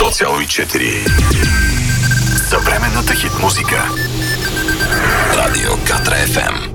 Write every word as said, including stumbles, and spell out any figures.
едно цяло и четири. Съвременната хит музика. Радио Катра Еф Ем.